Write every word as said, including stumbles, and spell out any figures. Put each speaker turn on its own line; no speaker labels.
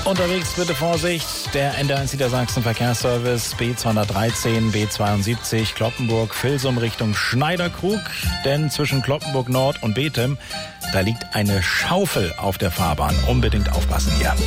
Unterwegs bitte Vorsicht, der N D eins Niedersachsen Verkehrsservice B zweihundertdreizehn, B zweiundsiebzig, Cloppenburg-Vilsum Richtung Schneiderkrug. Denn zwischen Cloppenburg Nord und Bethem, da liegt eine Schaufel auf der Fahrbahn. Unbedingt aufpassen hier.